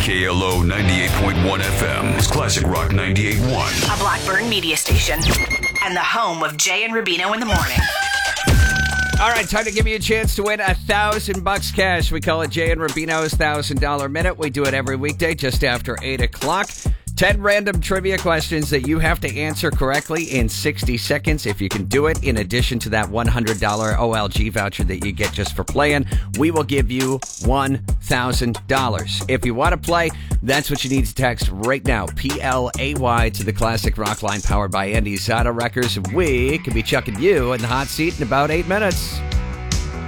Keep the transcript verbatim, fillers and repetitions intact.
K L O ninety-eight point one F M is Classic Rock ninety-eight point one. A Blackburn media station. And the home of Jay and Rubino in the morning. All right, time to give you a chance to win a thousand bucks cash. We call it Jay and Rubino's Thousand Dollar Minute. We do it every weekday just after eight o'clock. Ten random trivia questions that you have to answer correctly in sixty seconds. If you can do it, in addition to that one hundred dollars O L G voucher that you get just for playing, we will give you one thousand dollars. If you want to play, that's what you need to text right now. P L A Y to the Classic Rock line powered by Andy's Auto Wreckers. We could be chucking you in the hot seat in about eight minutes.